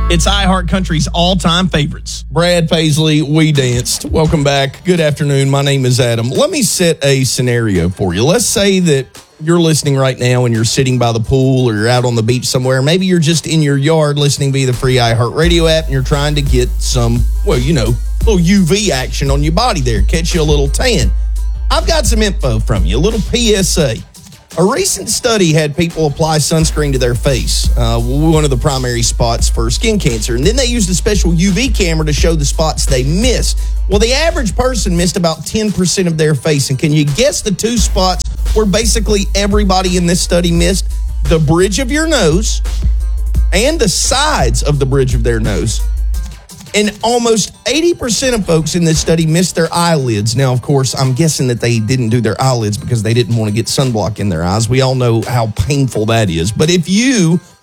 It's iHeartCountry's all-time favorites. Brad Paisley, We Danced. Welcome back. Good afternoon. My name is Adam. Let me set a scenario for you. Let's say that you're listening right now and you're sitting by the pool or you're out on the beach somewhere. Maybe you're just in your yard listening via the free iHeartRadio app and you're trying to get some, little UV action on your body there. Catch you a little tan. I've got some info from you, a little PSA. A recent study had people apply sunscreen to their face, one of the primary spots for skin cancer. And then they used a special UV camera to show the spots they missed. Well, the average person missed about 10% of their face. And can you guess the two spots where basically everybody in this study missed? The bridge of your nose and the sides of the bridge of their nose. And almost 80% of folks in this study missed their eyelids. Now, of course, I'm guessing that they didn't do their eyelids because they didn't want to get sunblock in their eyes. We all know how painful that is. But if you